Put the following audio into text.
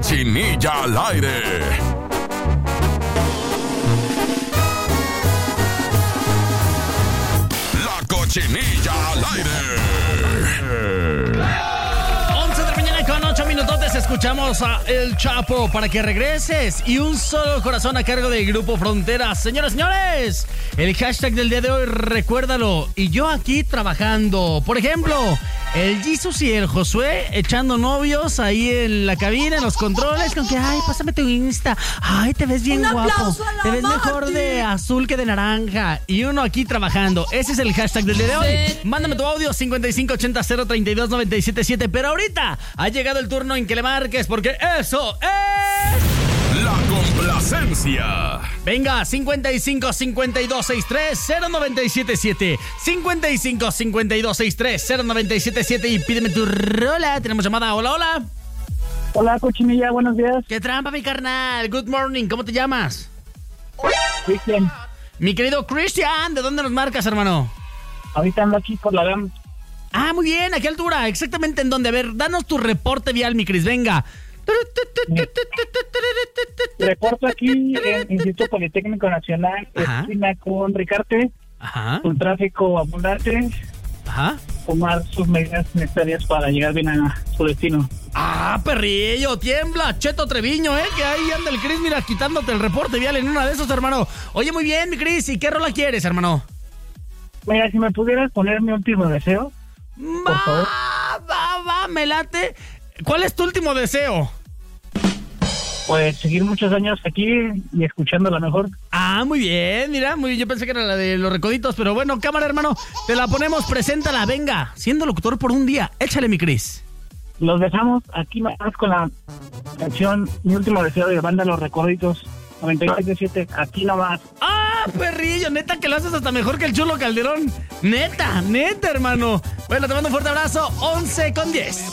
Cochinilla al aire. La Cochinilla al aire. 11 de la mañana con 8 minutotes. Escuchamos a El Chapo para que regreses. Y un solo corazón a cargo del Grupo Frontera. Señoras y señores, el hashtag del día de hoy, recuérdalo. Y yo aquí trabajando. Por ejemplo, el Jesus y el Josué echando novios ahí en la cabina, en los controles, con que, ay, pásame tu Insta. Ay, te ves bien guapo. Te ves mejor de azul que de naranja. Y uno aquí trabajando. Ese es el hashtag del día de hoy. Mándame tu audio 5580-032-977. Pero ahorita ha llegado el turno en que le marques, porque eso es... La complacencia. Venga, 55-52-63-0977. 55-52-63-0977. Y pídeme tu rola. Tenemos llamada. Hola, hola. Hola, Cochinilla, buenos días. ¿Qué trampa, mi carnal? Good morning. ¿Cómo te llamas? Cristian, Mi querido Christian, ¿de dónde nos marcas, hermano? ahorita ando aquí por la DAM. Ah, muy bien. ¿A qué altura? Exactamente en dónde. A ver, danos tu reporte vial, mi Cris. Venga. Reporto aquí en Instituto Politécnico Nacional, Ajá. esquina con Ricarte, Ajá. con tráfico abundante, Ajá. tomar sus medidas necesarias para llegar bien a su destino. Ah, perrillo, tiembla, Cheto Treviño, que ahí anda el Cris, mira, quitándote el reporte vial en una de esos, hermano. Oye, muy bien, mi Cris, ¿y qué rola quieres, hermano? Mira, si me pudieras poner mi último deseo, por favor. Va, me late. ¿Cuál es tu último deseo? Pues seguir muchos años aquí y escuchando la mejor. Ah, muy bien, mira, muy bien. Yo pensé que era la de los recoditos, pero bueno, cámara, hermano, te la ponemos, preséntala, venga, siendo locutor por un día, échale, mi Cris. Los dejamos aquí más con la canción Mi último deseo de banda Los Recoditos 97.7, aquí nomás. ¡Ah, perrillo! Neta que lo haces hasta mejor que el Chulo Calderón. Neta, hermano. Bueno, te mando un fuerte abrazo. 11:10.